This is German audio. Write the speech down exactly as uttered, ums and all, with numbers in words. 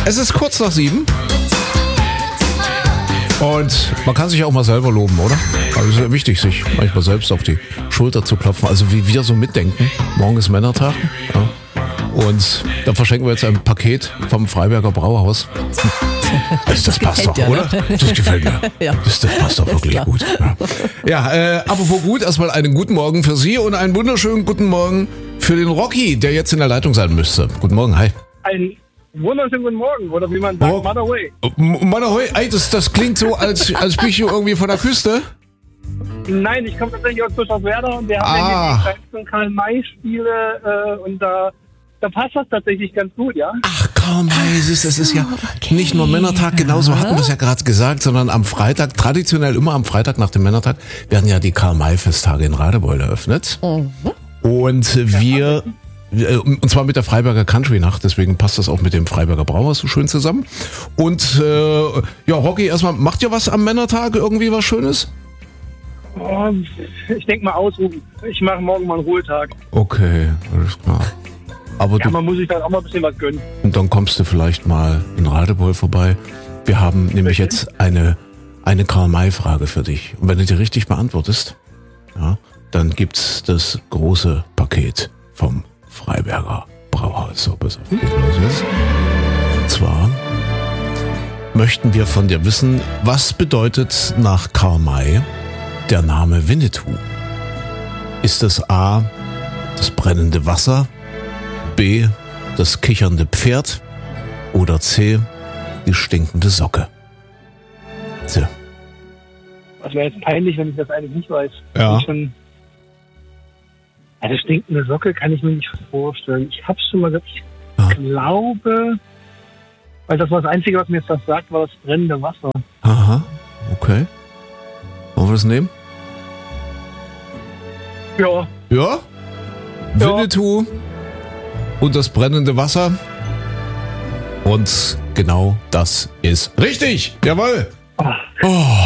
Es ist kurz nach sieben. Und man kann sich auch mal selber loben, oder? Also es ist ja wichtig, sich manchmal selbst auf die Schulter zu klopfen. Also wie wir so mitdenken. Morgen ist Männertag. Ja. Und da verschenken wir jetzt ein Paket vom Freiberger Brauhaus. Das, das passt doch, ja, oder? Ne? Das gefällt mir. Ja. Das, das passt doch wirklich klar. gut. Ja, ja äh, apropos gut, erstmal einen guten Morgen für Sie und einen wunderschönen guten Morgen für den Rocky, der jetzt in der Leitung sein müsste. Guten Morgen, hi. Ein wunderschönen guten Morgen, oder wie man sagt, Oh. Mother Way. Manahoi, ey, das, das klingt so, als, als bin ich hier irgendwie von der Küste. Nein, ich komme tatsächlich aus Bischofswerda und wir haben Ah. ja hier die kleinsten Karl-May-Spiele äh, und da, da passt das tatsächlich ganz gut, ja? Ach komm, es ist, es ist ja okay. nicht nur Männertag, genauso hatten wir es ja gerade gesagt, sondern am Freitag, traditionell immer am Freitag nach dem Männertag, werden ja die Karl-May-Festtage in Radebeul eröffnet. Mhm. Und wir, und zwar mit der Freiberger Country-Nacht, deswegen passt das auch mit dem Freiberger Brauhaus so schön zusammen. Und äh, ja, Rocky, erstmal, macht ihr was am Männertag, irgendwie was Schönes? Oh, ich denke mal ausruhen. Ich mache morgen mal einen Ruhetag. Okay, alles klar. Aber Ja, du, man muss sich dann auch mal ein bisschen was gönnen. und dann kommst du vielleicht mal in Radebeul vorbei. Wir haben nämlich jetzt eine, eine Karl-May-Frage für dich. Und wenn du die richtig beantwortest, ja, dann gibt's das große Paket vom Freiberger Brauhaus. So, pass auf, geht's los jetzt. Und zwar möchten wir von dir wissen, was bedeutet nach Karl May der Name Winnetou? Ist es A, das brennende Wasser, B, das kichernde Pferd oder C, die stinkende Socke? So. Das wäre jetzt peinlich, wenn ich das eigentlich nicht weiß. Ja. Ich schon, also stinkende Socke kann ich mir nicht vorstellen. Ich hab's schon mal gesagt, ich Ja. glaube, weil das war das Einzige, was mir jetzt das sagt, war das brennende Wasser. Aha, okay. Wollen wir das nehmen? Ja, Ja? Winnetou und das brennende Wasser. Und genau das ist richtig. Jawohl. Ah. Oh.